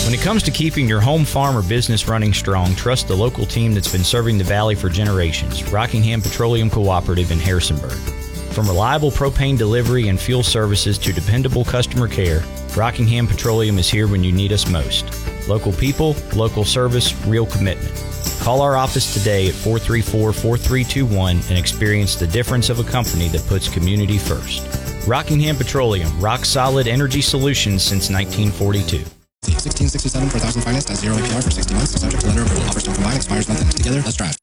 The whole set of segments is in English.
When it comes to keeping your home, farm, or business running strong, trust the local team that's been serving the Valley for generations, Rockingham Petroleum Cooperative in Harrisonburg. From reliable propane delivery and fuel services to dependable customer care, Rockingham Petroleum is here when you need us most. Local people, local service, real commitment. Call our office today at 434-4321 and experience the difference of a company that puts community first. Rockingham Petroleum, rock solid energy solutions since 1942. 1667 for 1,000 finance at 0 APR for 60 months. Subject to lender approval. Offers don't combine. Expires month end. Together, let's drive.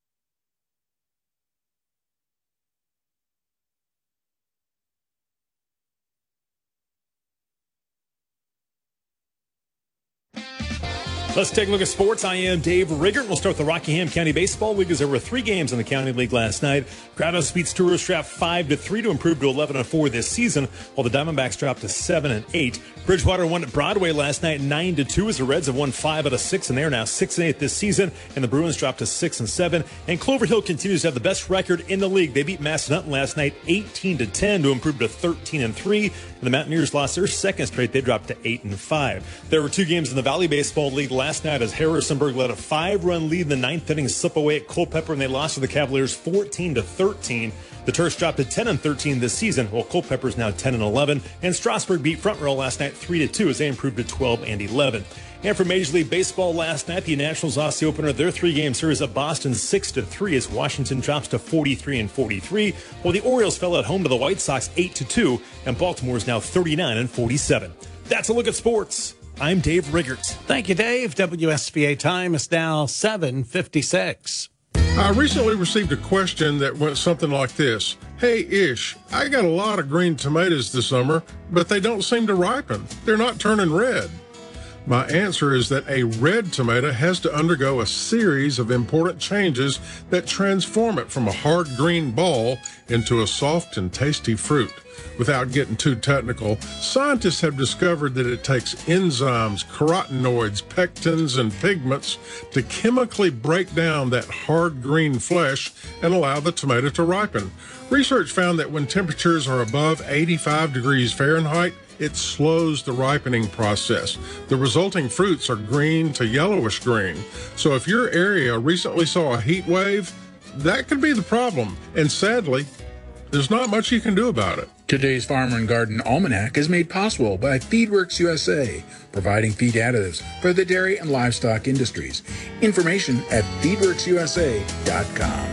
Let's take a look at sports. I am Dave Riggert. We'll start with the Rockingham County Baseball League as there were 3 games in the County League last night. Crowdhouse beats Tourist Draft 5-3 to improve to 11-4 this season, while the Diamondbacks dropped to 7-8. Bridgewater won at Broadway last night 9-2 as the Reds have won 5 out of 6, and they are now 6-8 this season, and the Bruins dropped to 6-7. And Clover Hill continues to have the best record in the league. They beat Massanutten last night 18-10 to improve to 13-3. And the Mountaineers lost their second straight. They dropped to 8-5. There were 2 games in the Valley Baseball League last night as Harrisonburg led a 5-run lead in the 9th inning, slip away at Culpeper, and they lost to the Cavaliers 14-13. The Terps dropped to 10-13 this season, while Culpeper is now 10-11. And Strasburg beat Front Row last night 3-2 as they improved to 12-11. And for Major League Baseball last night, the Nationals lost the opener of their 3-game series at Boston 6-3 as Washington drops to 43-43, while the Orioles fell at home to the White Sox 8-2, and Baltimore is now 39-47. That's a look at sports. I'm Dave Riggert. Thank you, Dave. WSBA time is now 7:56. I recently received a question that went something like this. Hey, Ish, I got a lot of green tomatoes this summer, but they don't seem to ripen. They're not turning red. My answer is that a red tomato has to undergo a series of important changes that transform it from a hard green ball into a soft and tasty fruit. Without getting too technical, scientists have discovered that it takes enzymes, carotenoids, pectins, and pigments to chemically break down that hard green flesh and allow the tomato to ripen. Research found that when temperatures are above 85 degrees Fahrenheit, it slows the ripening process. The resulting fruits are green to yellowish green. So if your area recently saw a heat wave, that could be the problem. And sadly, there's not much you can do about it. Today's Farmer and Garden Almanac is made possible by FeedWorks USA, providing feed additives for the dairy and livestock industries. Information at feedworksusa.com.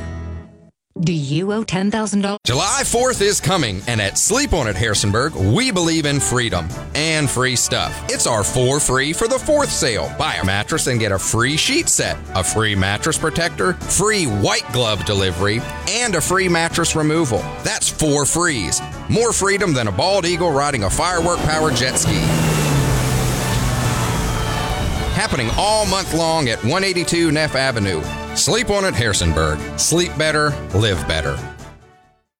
Do you owe $10,000? July 4th is coming, and at Sleep On at Harrisonburg, we believe in freedom and free stuff. It's our 4 free for the 4th sale. Buy a mattress and get a free sheet set, a free mattress protector, free white glove delivery, and a free mattress removal. That's 4 frees. More freedom than a bald eagle riding a firework-powered jet ski. Happening all month long at 182 Neff Avenue. Sleep On at Harrisonburg. Sleep better, live better.